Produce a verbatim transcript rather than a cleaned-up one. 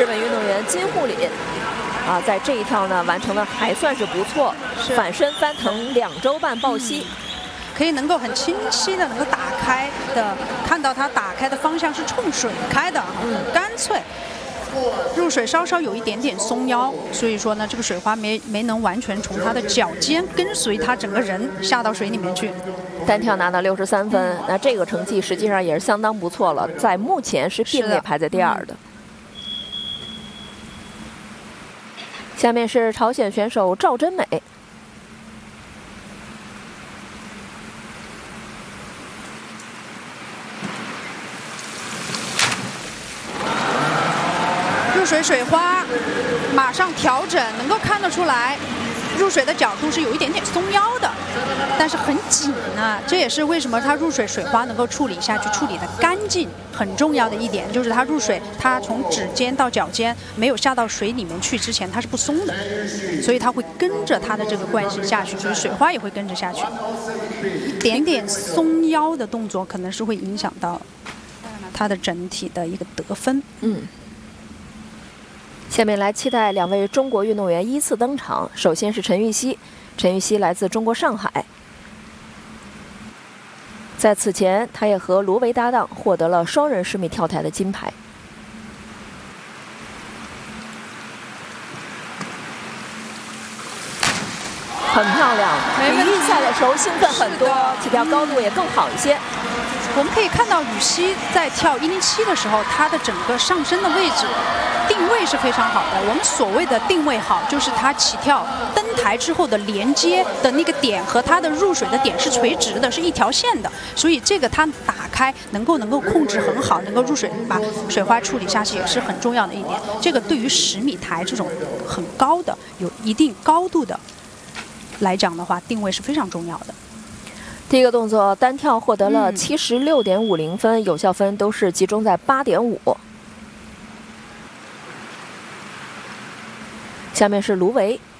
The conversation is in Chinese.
日本运动员金护理啊，在这一跳呢完成的还算是不错，反身翻腾两周半抱膝。嗯可以能够很清晰的能够打开的，看到它打开的方向是冲水开的，嗯，干脆。入水稍稍有一点点松腰，所以说呢，这个水花没没能完全从它的脚尖跟随它整个人下到水里面去。 单跳拿到六十三分，那这个成绩实际上也是相当不错了，在目前是并列排在第二的。下面是朝鲜选手赵真美。 入水水花马上调整，能够看得出来，入水的角度是有一点点松腰的，但是很紧啊。这也是为什么它入水水花能够处理下去，处理的干净，很重要的一点就是它入水，它从指尖到脚尖没有下到水里面去之前，它是不松的，所以它会跟着它的这个惯性下去，所以水花也会跟着下去。一点点松腰的动作可能是会影响到它的整体的一个得分。嗯。 下面来期待两位中国运动员依次登场。首先是陈芋汐，陈芋汐来自中国上海。在此前，他也和卢维搭档获得了双人十米跳台的金牌。很漂亮，比预赛的时候兴奋很多，起跳高度也更好一些。 我们可以看到羽西在跳一零七的时候，她的整个上身的位置定位是非常好的。我们所谓的定位好，就是她起跳登台之后的连接的那个点和她的入水的点是垂直的，是一条线的。所以这个她打开能够能够控制很好，能够入水把水花处理下去也是很重要的一点。这个对于十米台这种很高的、有一定高度的来讲的话，定位是非常重要的。 第一个动作单跳获得了七十六点五零分，嗯、有效分都是集中在八点五。下面是卢维。